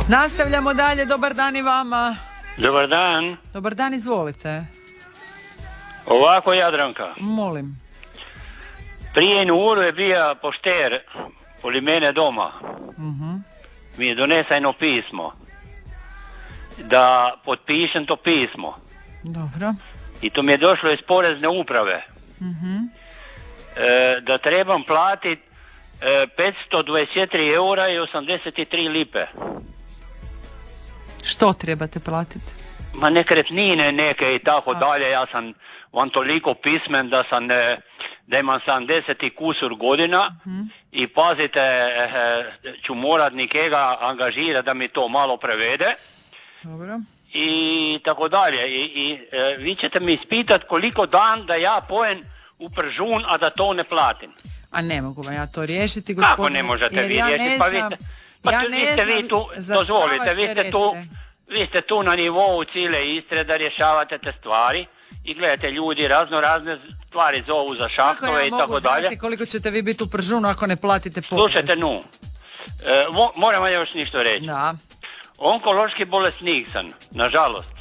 Nastavljamo dalje, dobar dan i vama. Dobar dan. Dobar dan, izvolite. Ovako, Jadranka. Molim. Prije jednu uru je bio pošter pored mene doma. Mi je donesa jedno pismo. Da potpišem to pismo. Dobro. I to mi je došlo iz porezne uprave. Da trebam platiti 524 eura i 83 lipe. Što trebate platiti? Ma nekretnine neke i tako dalje. Ja sam vam toliko pismen da imam 70 i kusur godina i pazite, ću morat nikega angažirati da mi to malo prevede. Dobro. I tako dalje. I vi ćete mi ispitati koliko dan da ja pojem u pržun, a da to ne platim. A ne mogu vam ja to riješiti, gospodine. Kako ne možete vi riješiti? Dozvolite, vi ste tu na nivou cijele Istre da rješavate te stvari i gledajte, ljudi razne stvari zovu za šahtove i tako dalje. Kako ja mogu znati koliko ćete vi biti u pržunu ako ne platite porez? Slušajte, moram vam još nešto reći. Da. Onkološki bolesnik sam, nažalost.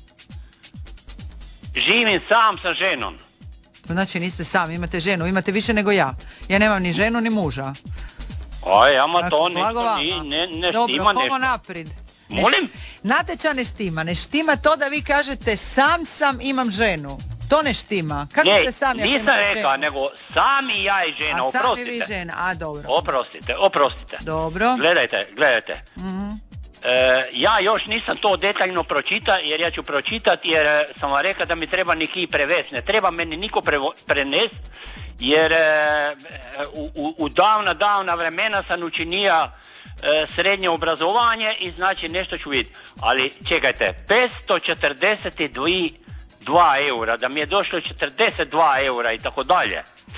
Živim sam sa ženom. Znači niste sami, imate ženu, imate više nego ja. Ja nemam ni ženu ni muža. Ama to nešto ne štima nešto. Dobro, ovo naprijed. Molim? Nateča ne štima. Ne štima to da vi kažete sam imam ženu. To ne štima. Kako ste sami? Ne, nisam rekao, nego sami ja i žena, oprostite. A sami vi žena, dobro. Oprostite. Dobro. Gledajte. Ja još nisam to detaljno pročitao, jer ja ću pročitati, jer sam vam rekao da mi treba neki prevesti. Ne treba meni niko prenesti, jer u davna vremena sam učinio srednje obrazovanje i znači nešto ću vidjeti. Ali čekajte, 542 eura, da mi je došlo 42 eura i tako dalje.